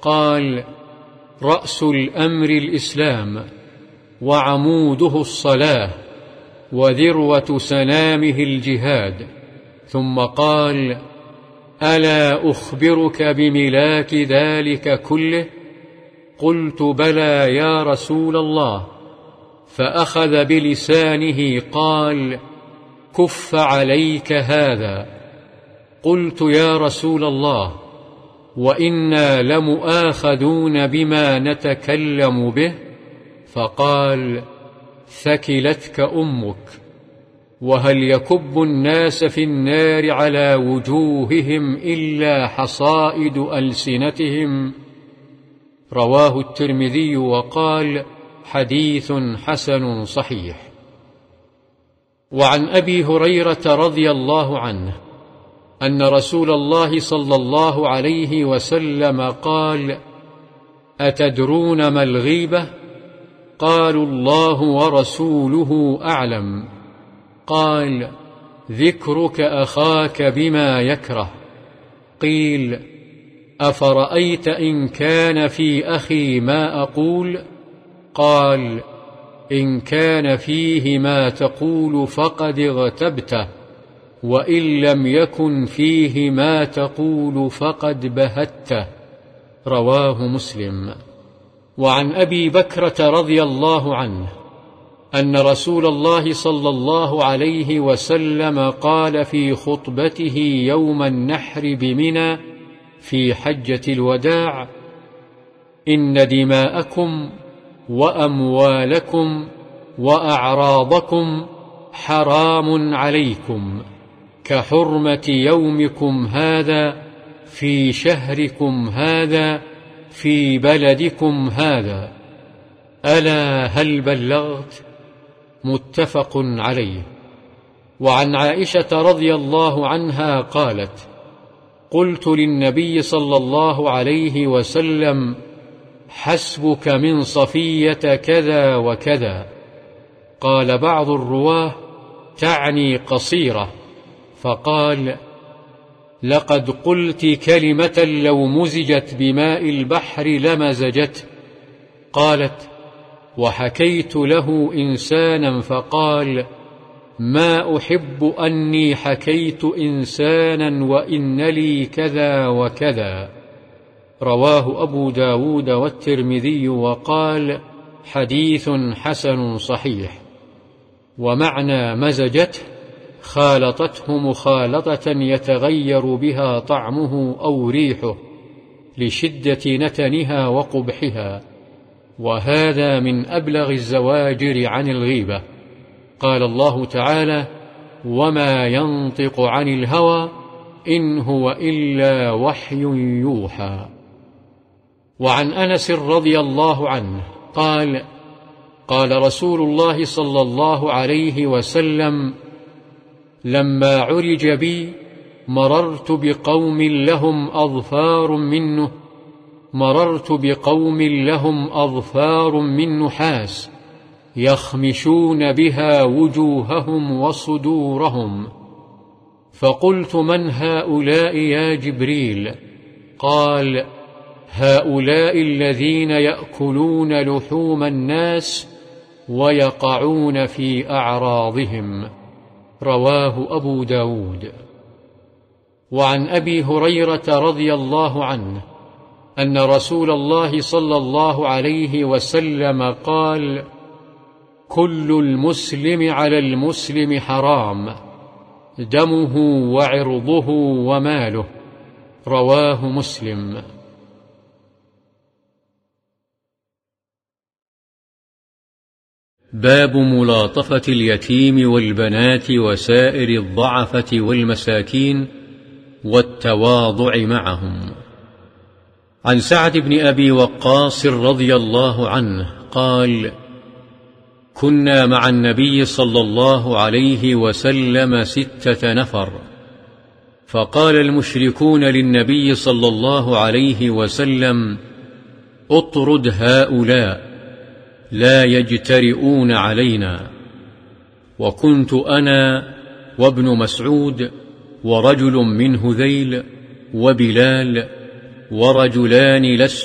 قال: رأس الأمر الإسلام، وعموده الصلاة، وذروة سنامه الجهاد. ثم قال: ألا أخبرك بملاك ذلك كله؟ قلت: بلى يا رسول الله. فأخذ بلسانه قال: كف عليك هذا. قلت: يا رسول الله، وإنا لمؤاخذون بما نتكلم به؟ فقال: ثكلتك أمك. وهل يكب الناس في النار على وجوههم إلا حصائد ألسنتهم؟ رواه الترمذي وقال: حديث حسن صحيح. وعن أبي هريرة رضي الله عنه أن رسول الله صلى الله عليه وسلم قال: أتدرون ما الغيبة؟ قالوا: الله ورسوله أعلم. قال: ذكرك أخاك بما يكره. قيل: أفرأيت إن كان في أخي ما أقول؟ قال: إن كان فيه ما تقول فقد اغتبته، وإن لم يكن فيه ما تقول فقد بهته. رواه مسلم. وعن أبي بكرة رضي الله عنه أن رسول الله صلى الله عليه وسلم قال في خطبته يوم النحر بمنى في حجة الوداع: إن دماءكم وأموالكم وأعراضكم حرام عليكم كحرمة يومكم هذا في شهركم هذا في بلدكم هذا. ألا هل بلغت؟ متفق عليه. وعن عائشة رضي الله عنها قالت: قلت للنبي صلى الله عليه وسلم: حسبك من صفية كذا وكذا. قال بعض الرواه: تعني قصيرة. فقال: لقد قلت كلمة لو مزجت بماء البحر لمزجته. قالت: وحكيت له إنسانا فقال: ما أحب أني حكيت إنسانا وإن لي كذا وكذا. رواه أبو داود والترمذي وقال: حديث حسن صحيح. ومعنى مزجته خالطته مخالطة يتغير بها طعمه أو ريحه لشدة نتنها وقبحها، وهذا من أبلغ الزواجر عن الغيبة. قال الله تعالى: وما ينطق عن الهوى إن هو إلا وحي يوحى. وعن أنس رضي الله عنه قال: قال رسول الله صلى الله عليه وسلم: لما عرج بي مررت بقوم لهم أظفار من نحاس يخمشون بها وجوههم وصدورهم، فقلت: من هؤلاء يا جبريل؟ قال: هؤلاء الذين يأكلون لحوم الناس ويقعون في أعراضهم. رواه أبو داود. وعن أبي هريرة رضي الله عنه أن رسول الله صلى الله عليه وسلم قال: كل المسلم على المسلم حرام، دمه وعرضه وماله. رواه مسلم. باب ملاطفة اليتيم والبنات وسائر الضعفة والمساكين والتواضع معهم. عن سعد بن أبي وقاص رضي الله عنه قال: كنا مع النبي صلى الله عليه وسلم 6 نفر، فقال المشركون للنبي صلى الله عليه وسلم: اطرد هؤلاء لا يجترئون علينا. وكنت أنا وابن مسعود ورجل من هذيل وبلال ورجلان لست